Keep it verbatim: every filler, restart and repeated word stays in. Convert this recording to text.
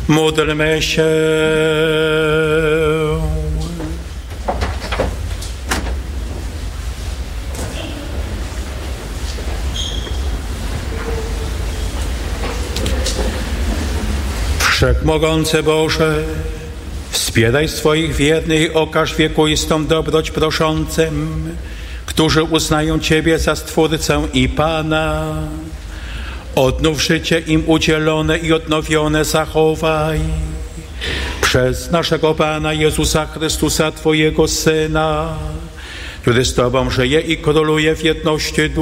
Módlmy się. Wszechmogący Boże, wspieraj swoich wiernych i okaż wiekuistą dobroć proszącym, którzy uznają Ciebie za Stwórcę i Pana. Odnów życie im udzielone i odnowione zachowaj. Przez naszego Pana Jezusa Chrystusa, Twojego Syna, który z Tobą żyje i króluje w jedności Ducha